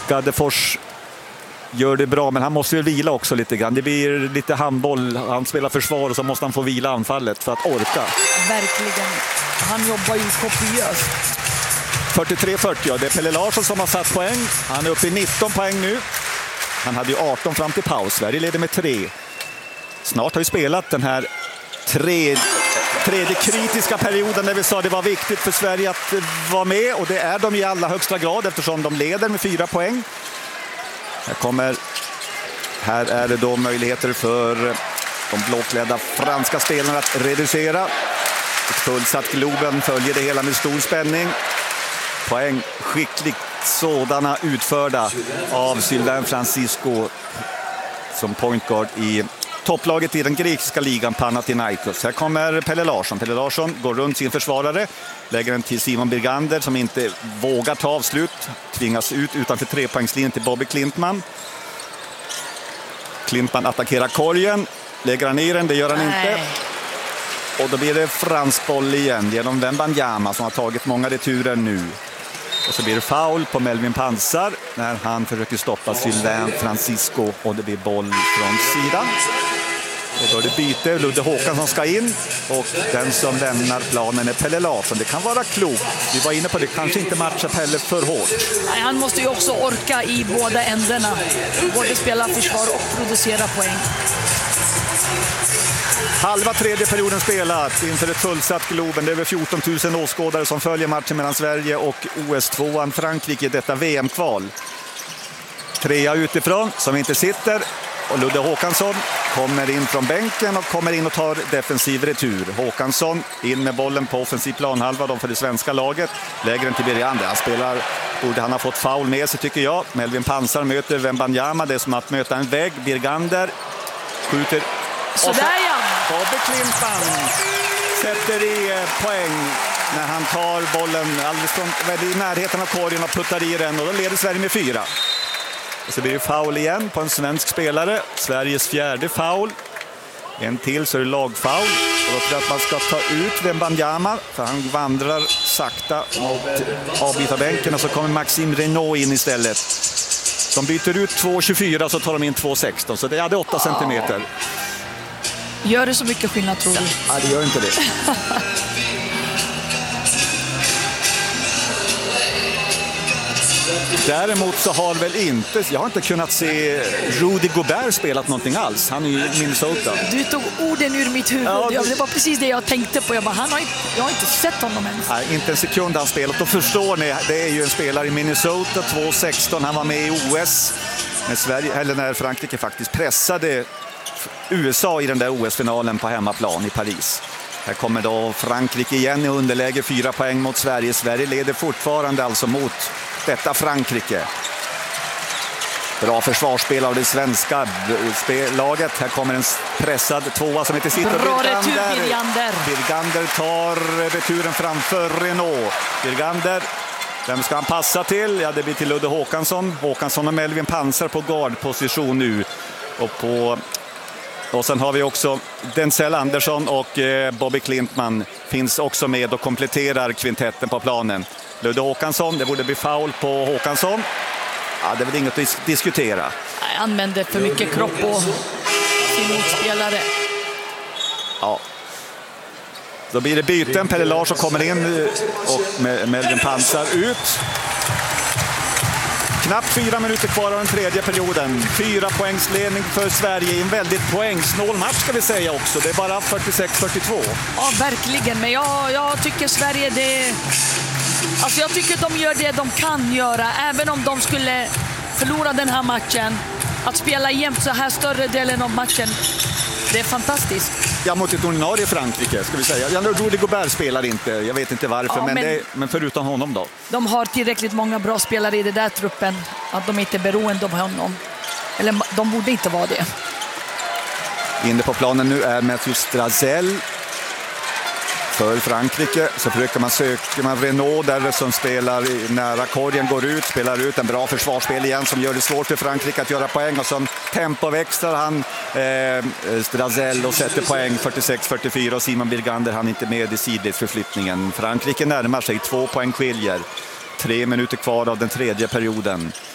Gaddefors gör det bra, men han måste ju vila också lite grann. Det blir lite handboll. Han spelar försvar och så måste han få vila anfallet för att orka. Verkligen. Han jobbar ju kopiöst. 43-40, ja. Det är Pelle Larsson som har satt poäng. Han är uppe i 19 poäng nu. Han hade ju 18 fram till paus. Sverige leder med 3. Snart har vi spelat den här tredje kritiska perioden där vi sa det var viktigt för Sverige att vara med. Och det är de i allra högsta grad eftersom de leder med 4 poäng. Här är det då möjligheter för de blåklädda franska spelarna att reducera. Ett fullsatt Globen följer det hela med stor spänning. Poäng skickligt sådana utförda av Sylvain Francisco som pointguard i topplaget i den grekiska ligan Panathinaikos. Här kommer Pelle Larsson. Pelle Larsson går runt sin försvarare, lägger den till Simon Birgander som inte vågar ta avslut. Tvingas ut utanför trepoängslinjen till Bobby Klintman. Klintman attackerar korgen. Lägger han ner den, det gör han inte. Och då blir det fransk boll igen genom Wembanyama som har tagit många returer nu. Och så blir det foul på Melvin Pansar när han försöker stoppa Sylvain Francisco och det blir boll från sidan. Och då är det byte, Ludde Håkansson ska in och den som lämnar planen är Pelle Larsson. Det kan vara klokt. Vi var inne på det, kanske inte matcha Pelle för hårt. Nej, han måste ju också orka i båda ändarna. Både spela försvar och producera poäng. Halva tredje perioden spelat inför ett fullsatt Globen. Det är över 14 000 åskådare som följer matchen mellan Sverige och OS-2an Frankrike i detta VM-kval. 3 utifrån som inte sitter. Och Ludde Håkansson kommer in från bänken och kommer in och tar defensiv retur. Håkansson in med bollen på offensiv planhalva för det svenska laget. Lägger den till Birgander. Han spelar, borde han ha fått foul med sig tycker jag. Melvin Pansar möter Wembanyama. Det är som att möta en vägg. Birgander skjuter. Sådär ja! Bobby Klintman sätter i poäng när han tar bollen alldeles från, i närheten av korgen och puttar i den. Och då leder Sverige med 4. Och så blir det foul igen på en svensk spelare. Sveriges 4:e foul. En till så är det lagfoul. Och då tror jag att man ska ta ut Wembanyama för han vandrar sakta mot avbytarbänken. Och så kommer Maxime Renaud in istället. De byter ut 2,24 så tar de in 2,16. Så det hade 8 centimeter. Gör det så mycket skillnad tror du? Ja, det gör inte det. Däremot så har väl inte, jag har inte kunnat se Rudy Gobert spelat någonting alls. Han är ju i Minnesota. Du tog orden ur mitt huvud. Ja, det var precis det jag tänkte på. Jag har inte sett honom ens. Nej, inte en sekund han spelat. Då förstår ni, det är ju en spelare i Minnesota, 2,16. Han var med i OS när Frankrike faktiskt pressade USA i den där OS-finalen på hemmaplan i Paris. Här kommer då Frankrike igen i underläge, 4 poäng mot Sverige. Sverige leder fortfarande alltså mot detta Frankrike. Bra försvarsspel av det svenska laget. Här kommer en pressad tvåa som inte sitter. Bra retur Birgander. Birgander tar returen framför Renaud. Birgander, vem ska han passa till? Ja, det blir till Ludde Håkansson. Håkansson och Melvin Pansar på guardposition nu. Och sen har vi också Denzel Andersson och Bobby Klintman finns också med och kompletterar kvintetten på planen. Ludde Håkansson, det borde bli foul på Håkansson. Ja, det är väl inget att diskutera. Nej, använder för mycket kropp på sin motspelare. Ja. Då blir det byten. Pelle Larsson kommer in och Melvin Pansar ut. Knappt 4 minuter kvar av den tredje perioden. 4 poängsledning för Sverige i en väldigt poängsnål match ska vi säga också. Det är bara 46-42. Ja, verkligen. Men jag tycker Sverige alltså jag tycker de gör det de kan göra. Även om de skulle förlora den här matchen. Att spela jämnt så här större delen av matchen. Det är fantastiskt. Ja, mot ett ordinarie Frankrike ska vi säga. Rudy Gobert spelar inte, jag vet inte varför, ja, men förutom honom då. De har tillräckligt många bra spelare i den där truppen att de inte är beroende av honom. Eller de borde inte vara det. Inne på planen nu är Matthew Strazel för Frankrike. Så försöker man söka Renaud där som spelar nära korgen, går ut, spelar ut en bra försvarsspel igen som gör det svårt för Frankrike att göra poäng. Och som tempoväxlar han Strazel och sätter poäng 46-44 och Simon Birgander han inte med i sidledsförflyttningen. Frankrike närmar sig, 2 poäng skiljer. 3 minuter kvar av den tredje perioden.